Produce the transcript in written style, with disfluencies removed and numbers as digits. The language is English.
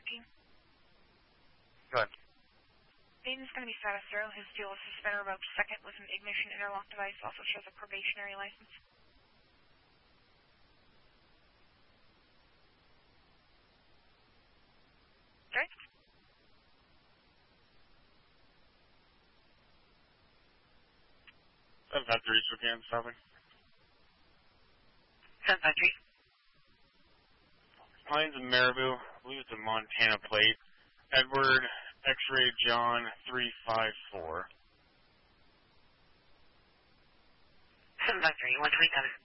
Go ahead. Aiden's going to be status 0. His fuel is suspended revoked. Second with an ignition interlock device. Also shows a probationary license. Okay. 753, Spokane, stopping. 753. Line's in Marabou. I believe it's a Montana plate. Edward, X-ray John 354. 753, 127.